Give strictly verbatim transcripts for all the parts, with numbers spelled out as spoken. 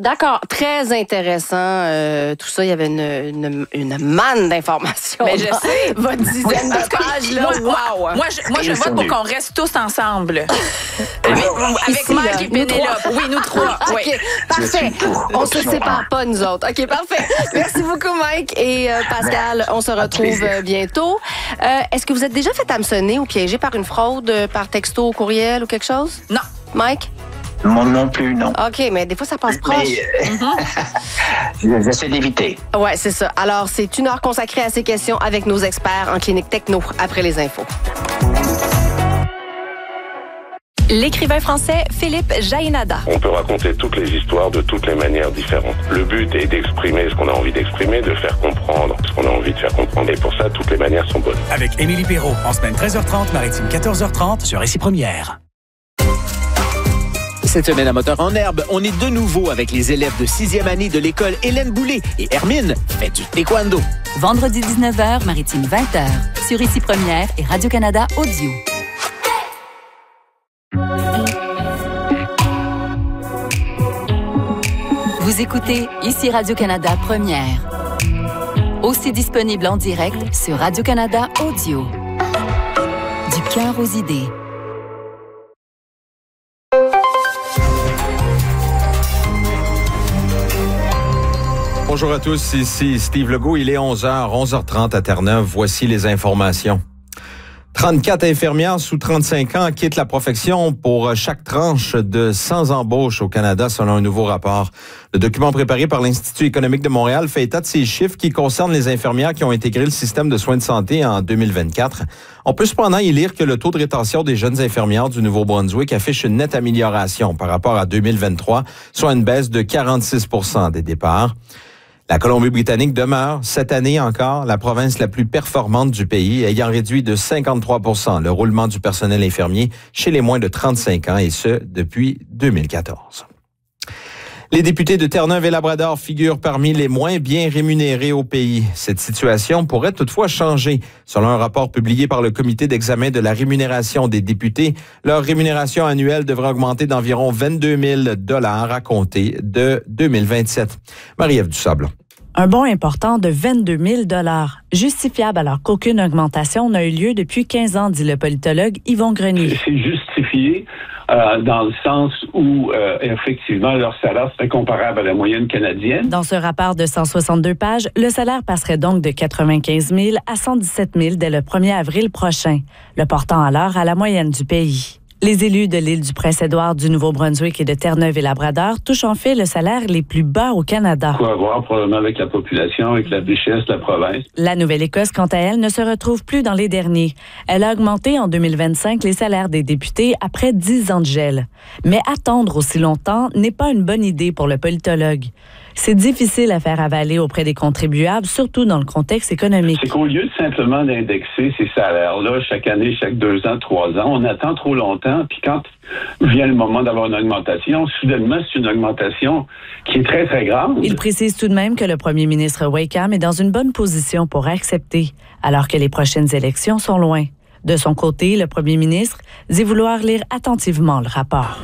D'accord, très intéressant. Euh, tout ça, il y avait une, une, une manne d'informations. Mais je sais. Votre dizaine de pages, là. Moi, Wow. moi, je, moi, je vote pour qu'on reste tous ensemble. avec avec Ici, Mike là, et nous Pénélope. trois. Oui, nous trois. OK, Oui. parfait. On se sépare pas, nous autres. OK, parfait. Merci beaucoup, Mike et euh, Pascal. On se retrouve euh, bientôt. Euh, est-ce que vous êtes déjà fait hameçonner ou piégé par une fraude, euh, par texto ou courriel ou quelque chose? Non. Mike? Non, non plus, non. OK, mais des fois, ça passe proche. Mais, euh, j'essaie d'éviter. Ouais, c'est ça. Alors, c'est une heure consacrée à ces questions avec nos experts en clinique techno après les infos. L'écrivain français Philippe Jaénada. On peut raconter toutes les histoires de toutes les manières différentes. Le but est d'exprimer ce qu'on a envie d'exprimer, de faire comprendre ce qu'on a envie de faire comprendre. Et pour ça, toutes les manières sont bonnes. Avec Émilie Perrault, en semaine treize heures trente, maritime quatorze heures trente, sur Récit Première. Cette semaine à Moteur en herbe, on est de nouveau avec les élèves de sixième année de l'école Hélène Boulay et Hermine fait du taekwondo. Vendredi dix-neuf heures, maritime vingt heures, sur Récit Première et Radio-Canada Audio. Vous écoutez ici Radio-Canada Première. Aussi disponible en direct sur Radio-Canada Audio. Du cœur aux idées. Bonjour à tous, ici Steve Legault. Il est onze heures, onze heures trente à Terre-Neuve. Voici les informations. trente-quatre infirmières sous trente-cinq ans quittent la profession pour chaque tranche de cent embauches au Canada, selon un nouveau rapport. Le document préparé par l'Institut économique de Montréal fait état de ces chiffres qui concernent les infirmières qui ont intégré le système de soins de santé en deux mille vingt-quatre. On peut cependant y lire que le taux de rétention des jeunes infirmières du Nouveau-Brunswick affiche une nette amélioration par rapport à deux mille vingt-trois, soit une baisse de quarante-six pour cent des départs. La Colombie-Britannique demeure, cette année encore, la province la plus performante du pays, ayant réduit de cinquante-trois pour cent le roulement du personnel infirmier chez les moins de trente-cinq ans, et ce, depuis deux mille quatorze. Les députés de Terre-Neuve et Labrador figurent parmi les moins bien rémunérés au pays. Cette situation pourrait toutefois changer. Selon un rapport publié par le Comité d'examen de la rémunération des députés, leur rémunération annuelle devrait augmenter d'environ vingt-deux mille dollars à compter de deux mille vingt-sept. Marie-Ève Dusablon. Un bond important de vingt-deux mille dollars, justifiable alors qu'aucune augmentation n'a eu lieu depuis quinze ans, dit le politologue Yvon Grenier. C'est justifié euh, dans le sens où, euh, effectivement, leur salaire serait comparable à la moyenne canadienne. Dans ce rapport de cent soixante-deux pages, le salaire passerait donc de quatre-vingt-quinze mille à cent dix-sept mille dès le premier avril prochain, le portant alors à la moyenne du pays. Les élus de l'île du Prince-Édouard, du Nouveau-Brunswick et de Terre-Neuve et Labrador touchent en fait le salaire les plus bas au Canada. Quoi avoir probablement avec la population, avec la richesse de la province. La Nouvelle-Écosse, quant à elle, ne se retrouve plus dans les derniers. Elle a augmenté en deux mille vingt-cinq les salaires des députés après dix ans de gel. Mais attendre aussi longtemps n'est pas une bonne idée pour le politologue. C'est difficile à faire avaler auprès des contribuables, surtout dans le contexte économique. C'est qu'au lieu de simplement d'indexer ces salaires-là chaque année, chaque deux ans, trois ans, on attend trop longtemps. Puis quand vient le moment d'avoir une augmentation, soudainement, c'est une augmentation qui est très, très grande. Il précise tout de même que le premier ministre Wakeham est dans une bonne position pour accepter, alors que les prochaines élections sont loin. De son côté, le premier ministre dit vouloir lire attentivement le rapport.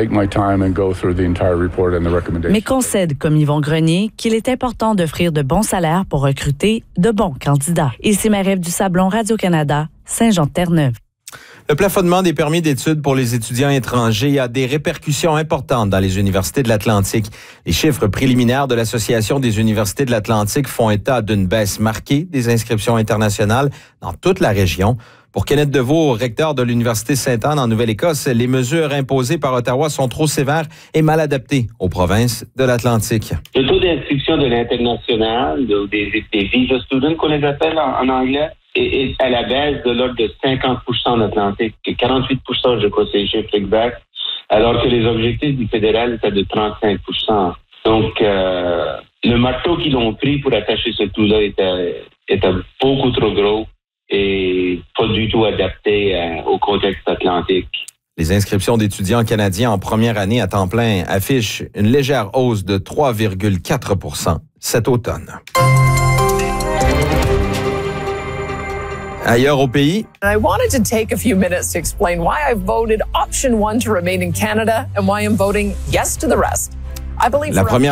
Mais concède, comme Yvon Grenier, qu'il est important d'offrir de bons salaires pour recruter de bons candidats. Ici Marie-Ève Dusablon, Radio-Canada, Saint-Jean-de-Terre-Neuve. Le plafonnement des permis d'études pour les étudiants étrangers a des répercussions importantes dans les universités de l'Atlantique. Les chiffres préliminaires de l'Association des universités de l'Atlantique font état d'une baisse marquée des inscriptions internationales dans toute la région. Pour Kenneth Deveau, recteur de l'Université Sainte-Anne en Nouvelle-Écosse, les mesures imposées par Ottawa sont trop sévères et mal adaptées aux provinces de l'Atlantique. Le taux d'inscription de l'international, des, des visa students qu'on les appelle en, en anglais, est, est à la baisse de l'ordre de cinquante pour cent en Atlantique, quarante-huit pour cent je crois c'est les chiffres exacts, alors que les objectifs du fédéral étaient de trente-cinq pour cent. Donc, euh, le marteau qu'ils ont pris pour attacher ce tout-là était, était beaucoup trop gros et pas du tout adapté euh, au contexte atlantique. Les inscriptions d'étudiants canadiens en première année à temps plein affichent une légère hausse de trois virgule quatre pour cent cet automne. Ailleurs au pays. I wanted to take a few minutes to explain why I voted option one to remain in Canada and why I'm voting yes to the rest. I believe La première